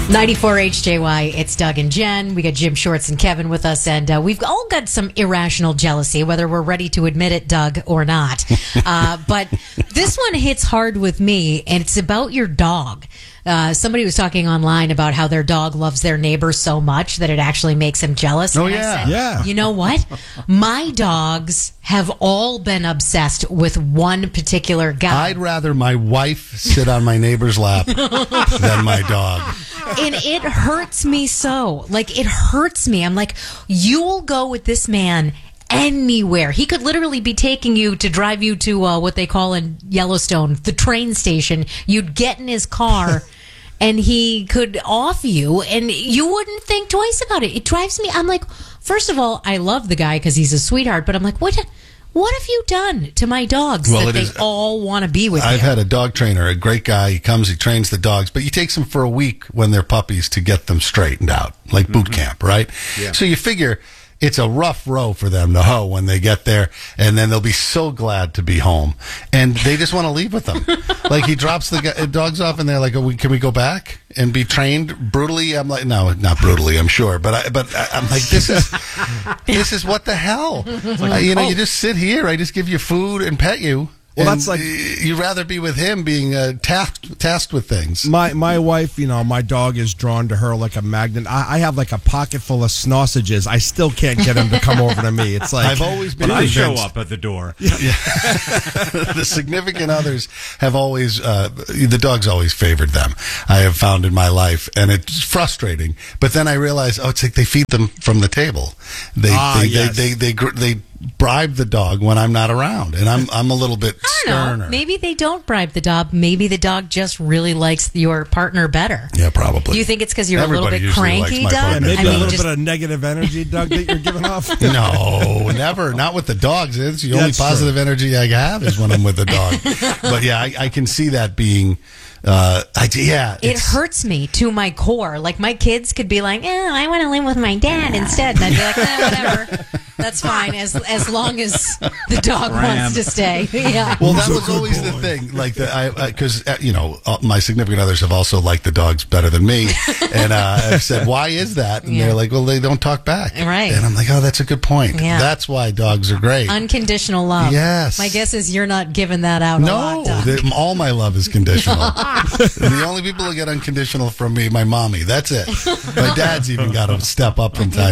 94 HJY, it's Doug and Jen. We got Jim Shorts and Kevin with us, and we've all got some irrational jealousy, whether we're ready to admit it, Doug, or not. But this one hits hard with me, and it's about your dog. Somebody was talking online about how their dog loves their neighbor so much that it actually makes him jealous. Oh, and yeah. I said, Yeah. You know what? My dogs have all been obsessed with one particular guy. I'd rather my wife sit on my neighbor's lap than my dog. And it hurts me so. Like, it hurts me. I'm like, you'll go with this man anywhere. He could literally be taking you to drive you to what they call in Yellowstone, the train station. You'd get in his car and he could off you and you wouldn't think twice about it. It drives me. I'm like, first of all, I love the guy because he's a sweetheart, but I'm like, what have you done to my dogs that they all want to be with you? I've had a dog trainer, a great guy. He comes, he trains the dogs, but he takes them for a week when they're puppies to get them straightened out, like boot camp, right? Yeah. So you figure it's a rough row for them to hoe when they get there, and then they'll be so glad to be home, and they just want to leave with them. Like, he drops the dogs off, and they're like, can we go back and be trained brutally? I'm like, no, not brutally, I'm sure, but I'm like, this is what the hell? You just sit here, I just give you food and pet you. Well, and that's like you'd rather be with him being tasked with things. My wife, my dog is drawn to her like a magnet. I have like a pocket full of sausages. I still can't get him to come over to me. It's like I've always been. But I show up at the door. Yeah. The significant others have always the dogs always favored them. I have found in my life, and it's frustrating. But then I realize, it's like they feed them from the table. They bribe the dog when I'm not around, and I'm a little bit sterner. Maybe they don't bribe the dog. Maybe the dog just really likes your partner better. Yeah, probably. Do you think it's because you're Everybody a little bit usually cranky, likes my Doug? partner. maybe a little bit of negative energy, Doug, that you're giving off. No, never. Not with the dogs. It's the only positive energy I have is when I'm with the dog. But yeah, I can see that being. It hurts me to my core. Like, my kids could be like, I want to live with my dad instead. And I'd be like, whatever. That's fine, as long as the dog wants to stay. Yeah. Well, that was always the thing. Like, because my significant others have also liked the dogs better than me, and I've said, "Why is that?" And they're like, "Well, they don't talk back." Right. And I'm like, "Oh, that's a good point. Yeah. That's why dogs are great. Unconditional love." Yes. My guess is you're not giving that out a lot, Doug. All my love is conditional. The only people who get unconditional from me, my mommy. That's it. My dad's even got to step up from time